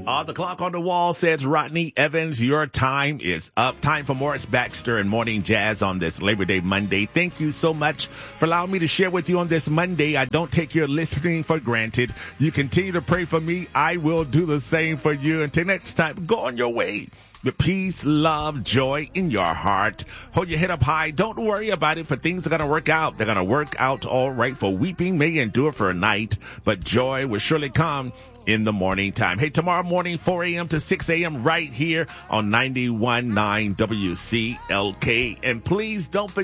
The clock on the wall says, Rodney Evans, your time is up. Time for Morris Baxter and Morning Jazz on this Labor Day Monday. Thank you so much for allowing me to share with you on this Monday. I don't take your listening for granted. You continue to pray for me. I will do the same for you. Until next time, go on your way. The peace, love, joy in your heart. Hold your head up high. Don't worry about it, for things are going to work out. They're going to work out all right. For weeping may endure for a night, but joy will surely come in the morning time. Hey, tomorrow morning, 4 a.m. to 6 a.m. right here on 91.9 WCLK. And please don't forget